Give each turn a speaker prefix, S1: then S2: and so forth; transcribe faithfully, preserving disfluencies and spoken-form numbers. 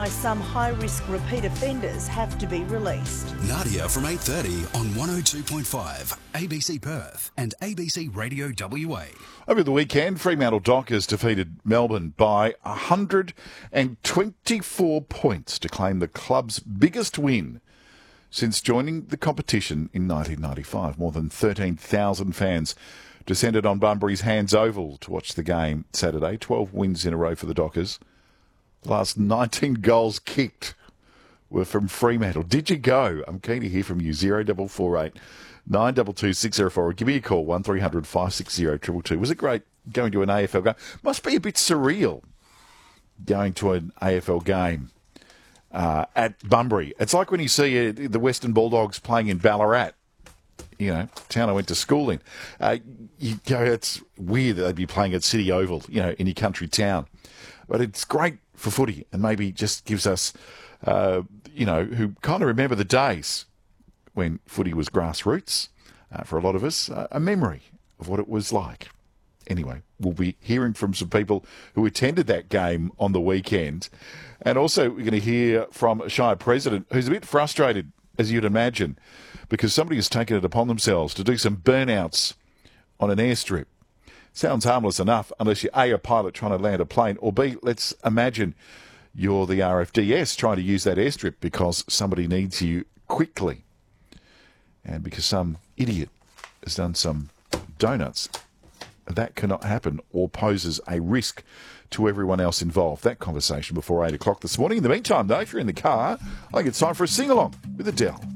S1: why some high-risk repeat offenders have to be released.
S2: Nadia from eight thirty on one oh two point five, A B C Perth and A B C Radio W A.
S3: Over the weekend, Fremantle Dockers defeated Melbourne by one hundred twenty-four points to claim the club's biggest win since joining the competition in nineteen ninety-five. More than thirteen thousand fans descended on Bunbury's Hands Oval to watch the game Saturday. twelve wins in a row for the Dockers. The last nineteen goals kicked were from Fremantle. Did you go? I'm keen to hear from you. zero four four eight nine two two six zero four. Give me a call, one three hundred five six zero two two two. Was it great going to an A F L game? Must be a bit surreal going to an A F L game uh, at Bunbury. It's like when you see uh, the Western Bulldogs playing in Ballarat. You know, town I went to school in. Uh, you go, it's weird that they'd be playing at City Oval, you know, in your country town. But it's great for footy and maybe just gives us, uh, you know, who kind of remember the days when footy was grassroots, uh, for a lot of us, uh, a memory of what it was like. Anyway, we'll be hearing from some people who attended that game on the weekend. And also we're going to hear from a Shire president who's a bit frustrated, as you'd imagine, because somebody has taken it upon themselves to do some burnouts on an airstrip. Sounds harmless enough unless you're A, a pilot trying to land a plane, or B, let's imagine you're the R F D S trying to use that airstrip because somebody needs you quickly. And because some idiot has done some donuts, that cannot happen or poses a risk to everyone else involved. That conversation before eight o'clock this morning. In the meantime, though, if you're in the car, I think it's time for a sing-along with Adele.